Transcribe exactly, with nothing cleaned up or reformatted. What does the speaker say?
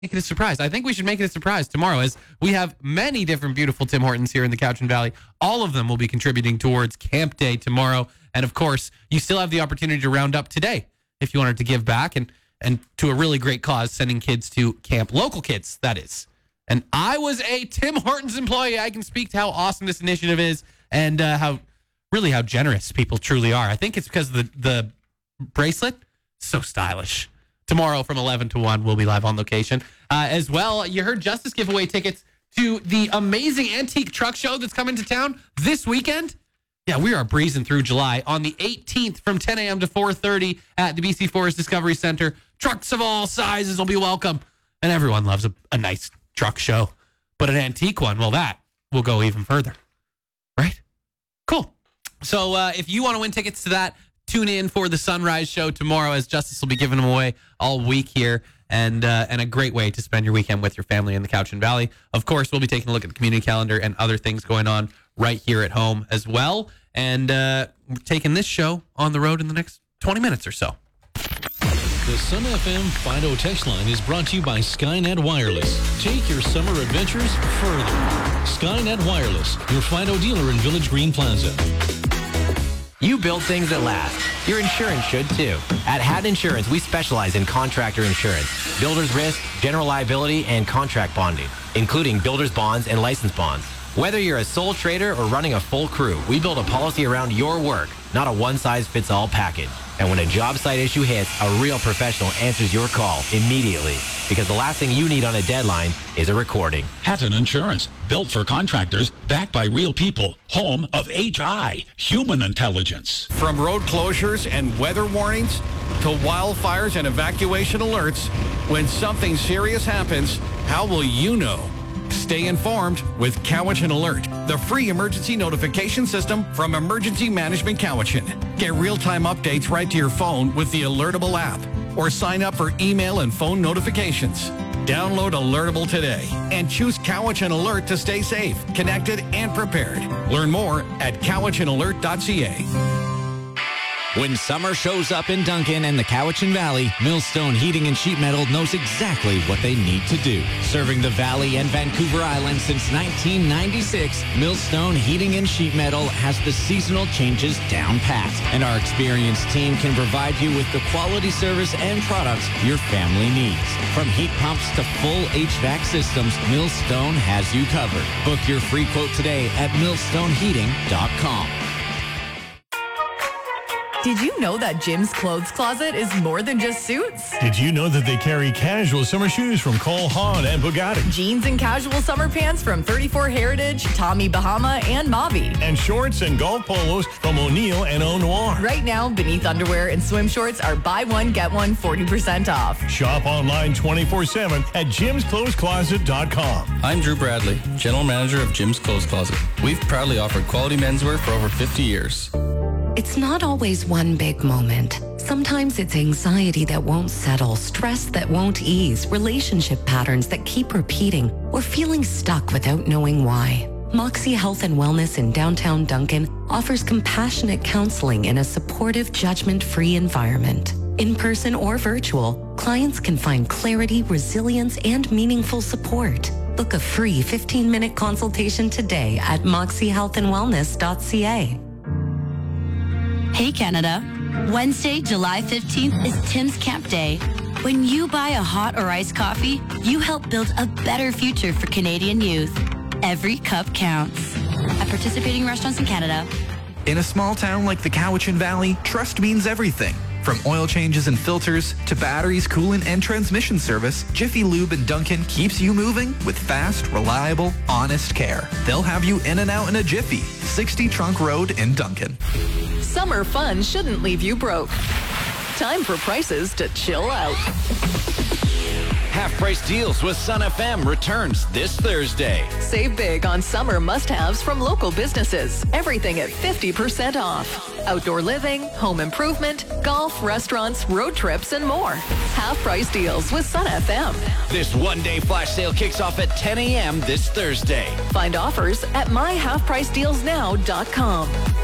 Make it a surprise. I think we should make it a surprise tomorrow, as we have many different beautiful Tim Hortons here in the Cowichan Valley. All of them will be contributing towards Camp Day tomorrow. And of course, you still have the opportunity to round up today if you wanted to give back and, and to a really great cause, sending kids to camp. Local kids, that is. And I was a Tim Hortons employee. I can speak to how awesome this initiative is and uh, how really how generous people truly are. I think it's because of the, the bracelet. So stylish. Tomorrow from eleven to one, we'll be live on location. Uh, as well, you heard Justice give away tickets to the amazing antique truck show that's coming to town this weekend. Yeah, we are breezing through July. On the eighteenth from ten a.m. to four thirty at the B C Forest Discovery Center. Trucks of all sizes will be welcome. And everyone loves a, a nice truck show. But an antique one, well, that will go even further. Right? Cool. So uh, if you want to win tickets to that, tune in for the Sunrise Show tomorrow, as Justice will be giving them away all week here, and uh, and a great way to spend your weekend with your family in the Cowichan Valley. Of course, we'll be taking a look at the community calendar and other things going on right here at home as well. And uh, we're taking this show on the road in the next twenty minutes or so. The Sun F M Fido text line is brought to you by Skynet Wireless. Take your summer adventures further. Skynet Wireless, your Fido dealer in Village Green Plaza. You build things that last. Your insurance should too. At Hatt Insurance, we specialize in contractor insurance, builder's risk, general liability, and contract bonding, including builder's bonds and license bonds. Whether you're a sole trader or running a full crew, we build a policy around your work, not a one-size-fits-all package. And when a job site issue hits, a real professional answers your call immediately. Because the last thing you need on a deadline is a recording. Hatton Insurance, built for contractors, backed by real people, home of H I, human intelligence. From road closures and weather warnings to wildfires and evacuation alerts, when something serious happens, how will you know? Stay informed with Cowichan Alert, the free emergency notification system from Emergency Management Cowichan. Get real-time updates right to your phone with the Alertable app, or sign up for email and phone notifications. Download Alertable today and choose Cowichan Alert to stay safe, connected, and prepared. Learn more at cowichan alert dot c a. When summer shows up in Duncan and the Cowichan Valley, Millstone Heating and Sheet Metal knows exactly what they need to do. Serving the Valley and Vancouver Island since nineteen ninety-six, Millstone Heating and Sheet Metal has the seasonal changes down pat. And our experienced team can provide you with the quality service and products your family needs. From heat pumps to full H V A C systems, Millstone has you covered. Book your free quote today at millstone heating dot com. Did you know that Jim's Clothes Closet is more than just suits? Did you know that they carry casual summer shoes from Cole Haan and Bugatti? Jeans and casual summer pants from thirty-four Heritage, Tommy Bahama, and Mavi. And shorts and golf polos from O'Neill and Eau Noir. Right now, Beneath underwear and swim shorts are buy one, get one forty percent off. Shop online twenty-four seven at jims clothes closet dot com. I'm Drew Bradley, General Manager of Jim's Clothes Closet. We've proudly offered quality menswear for over fifty years. It's not always one big moment. Sometimes it's anxiety that won't settle, stress that won't ease, relationship patterns that keep repeating, or feeling stuck without knowing why. Moxie Health and Wellness in downtown Duncan offers compassionate counseling in a supportive, judgment-free environment. In person or virtual, clients can find clarity, resilience, and meaningful support. Book a free fifteen-minute consultation today at moxie health and wellness dot c a. Hey Canada, Wednesday, July fifteenth is Tim's Camp Day. When you buy a hot or iced coffee, you help build a better future for Canadian youth. Every cup counts. At participating restaurants in Canada. In a small town like the Cowichan Valley, trust means everything. From oil changes and filters to batteries, coolant, and transmission service, Jiffy Lube in Duncan keeps you moving with fast, reliable, honest care. They'll have you in and out in a jiffy. sixty Trunk Road in Duncan. Summer fun shouldn't leave you broke. Time for prices to chill out. Half-price deals with Sun F M returns this Thursday. Save big on summer must-haves from local businesses. Everything at fifty percent off. Outdoor living, home improvement, golf, restaurants, road trips, and more. Half-price deals with Sun F M. This one-day flash sale kicks off at ten a.m. this Thursday. Find offers at my half price deals now dot com.